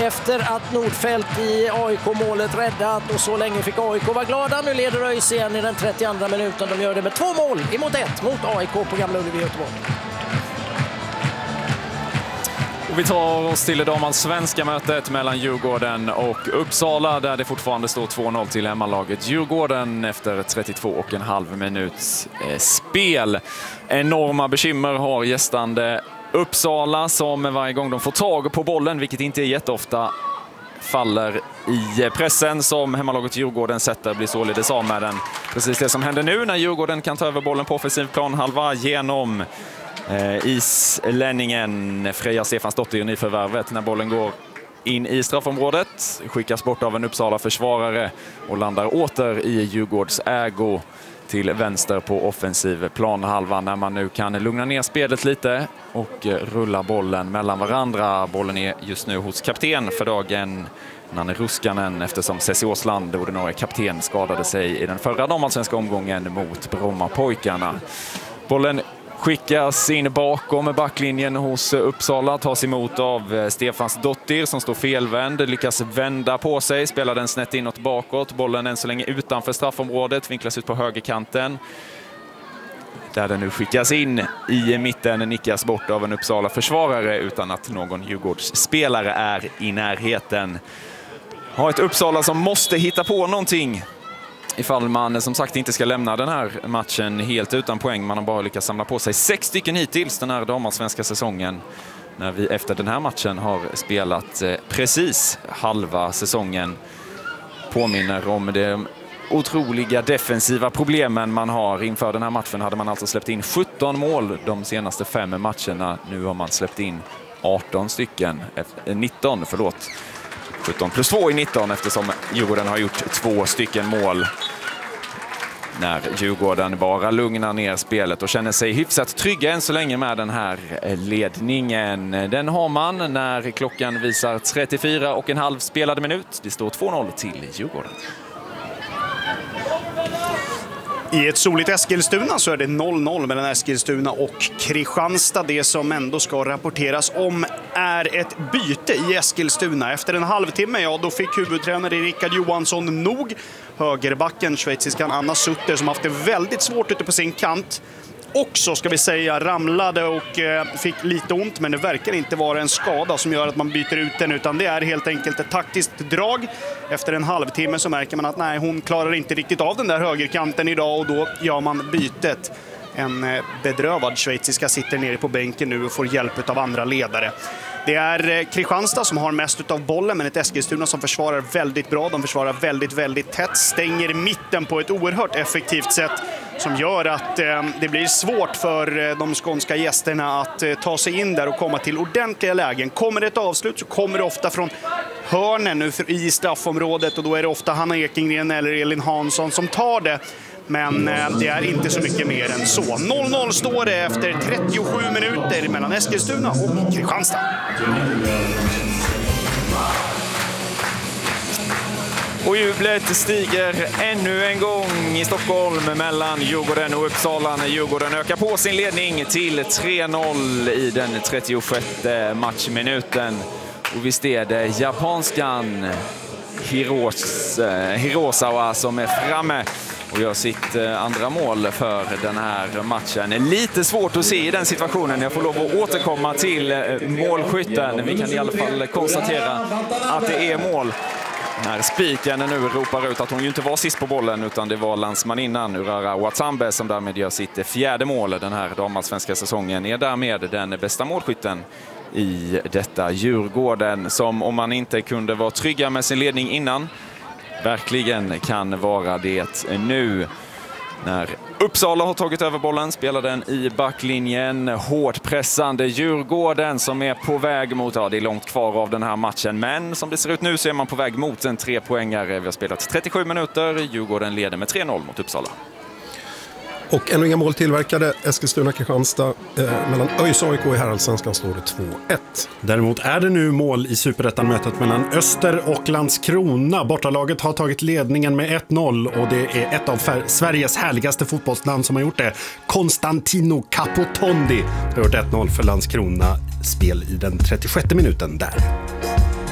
efter att Nordfeldt i AIK-målet räddat, och så länge fick AIK vara glada. Nu leder ÖIS igen i den 32:a minuten. De gör det med 2 mål emot 1 mot AIK på Gamla Ullevi i Göteborg. Och vi tar oss till det damallsvenska mötet mellan Djurgården och Uppsala, där det fortfarande står 2-0 till hemmalaget Djurgården efter 32,5 minuts spel. Enorma bekymmer har gästande Uppsala, som varje gång de får tag på bollen, vilket inte är jätteofta, faller i pressen som hemmalaget Djurgården sätter, blir således av med den. Precis det som händer nu när Djurgården kan ta över bollen på offensiv planhalva genom islänningen Freja Stefansdotter i nyförvärvet. När bollen går in i straffområdet skickas bort av en Uppsala försvarare och landar åter i Djurgårds ägo till vänster på offensiv planhalva, när man nu kan lugna ner spelet lite och rulla bollen mellan varandra. Bollen är just nu hos kapten för dagen, Nanne Ruskanen, eftersom Ceci Åsland, ordinarie kapten, skadade sig i den förra damallsvenska omgången mot Brommapojkarna. Bollen skickas in bakom backlinjen hos Uppsala, tas emot av Stefansdotter som står felvänd, lyckas vända på sig, spelar den snett inåt bakåt. Bollen än så länge utanför straffområdet, vinklas ut på högerkanten. Där den nu skickas in i mitten, nickas bort av en Uppsala försvarare utan att någon Djurgårds spelare är i närheten. Har ett Uppsala som måste hitta på någonting ifall man som sagt inte ska lämna den här matchen helt utan poäng. Man har bara lyckats samla på sig 6 stycken hittills den här damallsvenska säsongen, när vi efter den här matchen har spelat precis halva säsongen. Påminner om de otroliga defensiva problemen man har. Inför den här matchen hade man alltså släppt in 17 mål de senaste 5 matcherna. Nu har man släppt in 19, 17 plus 2 i 19, eftersom Djurgården har gjort 2 stycken mål. När Djurgården bara lugnar ner spelet och känner sig hyfsat trygga än så länge med den här ledningen. Den har man när klockan visar 34,5 spelade minut. Det står 2-0 till Djurgården. I ett soligt Eskilstuna så är det 0-0 mellan Eskilstuna och Kristianstad. Det som ändå ska rapporteras om är ett byte i Eskilstuna. Efter en halvtimme, då fick huvudtränare Rickard Johansson nog. Högerbacken, schweiziskan Anna Sutter, som haft det väldigt svårt ute på sin kant, också ska vi säga ramlade och fick lite ont, men det verkar inte vara en skada som gör att man byter ut den, utan det är helt enkelt ett taktiskt drag. Efter en halvtimme så märker man att nej, hon klarar inte riktigt av den där högerkanten idag, och då gör man bytet. En bedrövad schweiziska sitter nere på bänken nu och får hjälp av andra ledare. Det är Kristianstad som har mest av bollen, men ett Eskilstuna som försvarar väldigt bra. De försvarar väldigt, väldigt tätt, stänger mitten på ett oerhört effektivt sätt som gör att det blir svårt för de skånska gästerna att ta sig in där och komma till ordentliga lägen. Kommer det ett avslut så kommer det ofta från hörnen nu i straffområdet, och då är det ofta Hanna Ekengren eller Elin Hansson som tar det. Men det är inte så mycket mer än så. 0-0 står det efter 37 minuter mellan Eskilstuna och Kristianstad. Och jublet stiger ännu en gång i Stockholm mellan Djurgården och Uppsala när Djurgården ökar på sin ledning till 3-0 i den 36:e matchminuten. Och visst är det japanskan Hirosawa som är framme och gör sitt andra mål för den här matchen. Lite svårt att se i den situationen. Jag får lov att återkomma till målskytten. Vi kan i alla fall konstatera att det är mål. När spiken nu ropar ut att hon ju inte var sist på bollen, utan det var landsmaninnan Urara Watsambe som därmed gör sitt 4:e mål den här damallsvenska säsongen. Är därmed den bästa målskytten i detta Djurgården, som om man inte kunde vara trygga med sin ledning innan, verkligen kan vara det nu. När Uppsala har tagit över bollen spelar den i backlinjen. Hårt pressande Djurgården som är på väg mot, det är långt kvar av den här matchen, men som det ser ut nu så är man på väg mot en 3-poängare. Vi har spelat 37 minuter. Djurgården leder med 3-0 mot Uppsala. Och ännu inga mål tillverkade. Eskilstuna-Kristianstad mellan ÖIS och AIK i herrallsvenskan står det 2-1. Däremot är det nu mål i superettan-mötet mellan Öster och Landskrona. Bortalaget har tagit ledningen med 1-0 och det är ett av Sveriges härligaste fotbollsland som har gjort det. Konstantino Capotondi har gjort 1-0 för Landskrona. Spel i den 36:e minuten där.